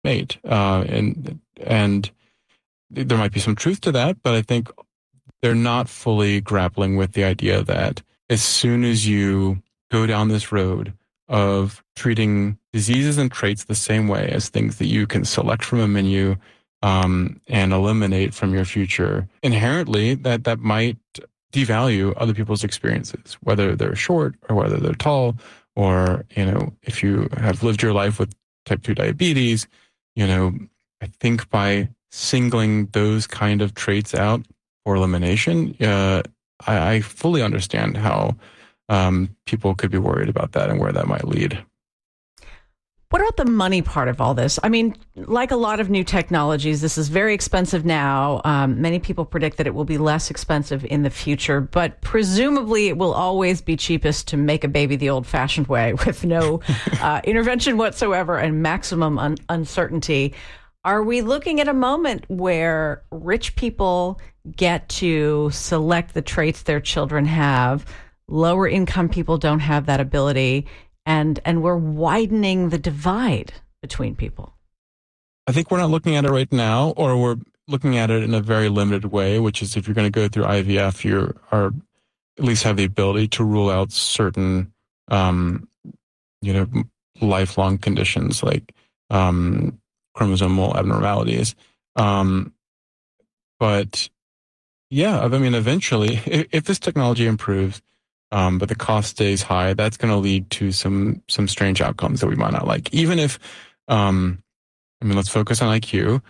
mate. And there might be some truth to that, but I think they're not fully grappling with the idea that as soon as you go down this road of treating diseases and traits the same way as things that you can select from a menu and eliminate from your future, inherently that might devalue other people's experiences, whether they're short or whether they're tall, or, if you have lived your life with type 2 diabetes, I think by singling those kind of traits out for elimination, I fully understand how people could be worried about that and where that might lead. What about the money part of all this? I mean, like a lot of new technologies, this is very expensive now. Many people predict that it will be less expensive in the future, but presumably it will always be cheapest to make a baby the old-fashioned way with no intervention whatsoever and maximum uncertainty. Are we looking at a moment where rich people get to select the traits their children have, lower income people don't have that ability, and we're widening the divide between people? I think we're not looking at it right now, or we're looking at it in a very limited way, which is if you're going to go through IVF, you are at least have the ability to rule out certain, lifelong conditions like chromosomal abnormalities. But yeah, I mean, eventually, if this technology improves, but the cost stays high, that's going to lead to some strange outcomes that we might not like. Even if, let's focus on IQ.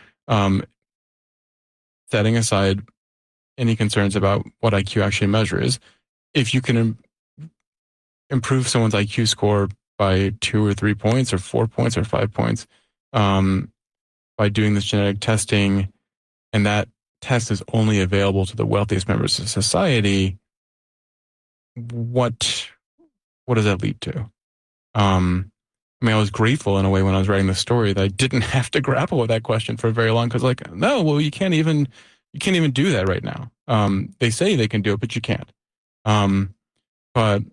Setting aside any concerns about what IQ actually measures, if you can improve someone's IQ score by 2 or 3 points or 4 points or 5 points, by doing this genetic testing, and that test is only available to the wealthiest members of society, what does that lead to? I was grateful in a way when I was writing the story that I didn't have to grapple with that question for very long, because no, well, you can't even do that right now. They say they can do it, but you can't. But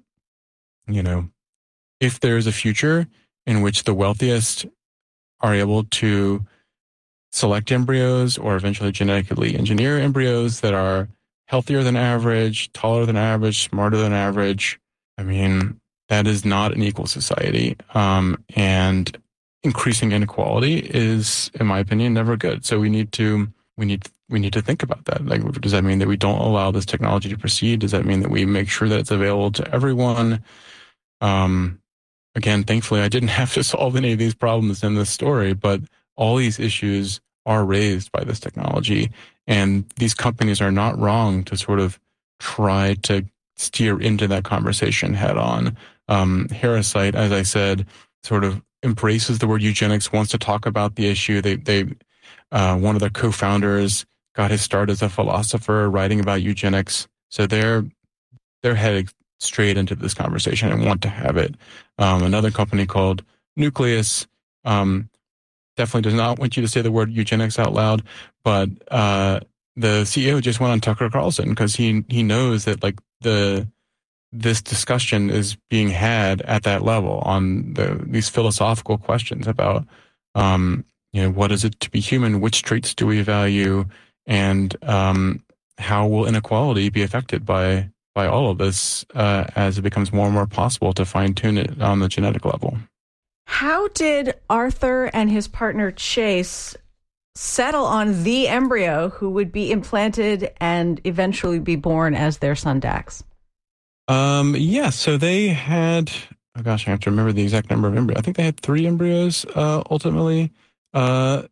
if there's a future in which the wealthiest are able to select embryos or eventually genetically engineer embryos that are healthier than average, taller than average, smarter than average, that is not an equal society. And increasing inequality is, in my opinion, never good. So we need to think about that. Like, does that mean that we don't allow this technology to proceed? Does that mean that we make sure that it's available to everyone? Again, thankfully, I didn't have to solve any of these problems in this story, but all these issues are raised by this technology. And these companies are not wrong to sort of try to steer into that conversation head on. Harrisite, as I said, sort of embraces the word eugenics, wants to talk about the issue. They one of their co-founders got his start as a philosopher writing about eugenics. So they're headed straight into this conversation and want to have it. Another company called Nucleus definitely does not want you to say the word eugenics out loud, but the CEO just went on Tucker Carlson because he knows that this discussion is being had at that level on these philosophical questions about what is it to be human, which traits do we value, and how will inequality be affected by all of this as it becomes more and more possible to fine-tune it on the genetic level. How did Arthur and his partner Chase settle on the embryo who would be implanted and eventually be born as their son Dax? So they had, I have to remember the exact number of embryos. I think they had 3 embryos ultimately, they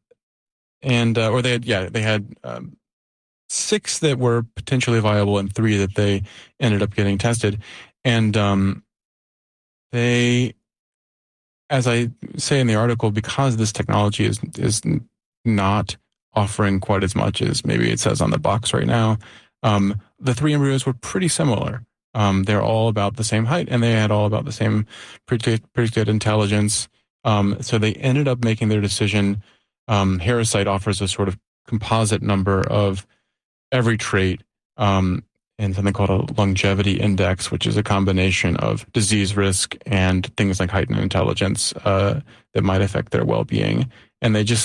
had 6 that were potentially viable and 3 that they ended up getting tested. And they, as I say in the article, because this technology is not offering quite as much as maybe it says on the box right now, the 3 embryos were pretty similar. They're all about the same height, and they had all about the same predicted intelligence. So they ended up making their decision. Harrisite offers a sort of composite number of every trait, and something called a longevity index, which is a combination of disease risk and things like heightened intelligence that might affect their well-being. and they just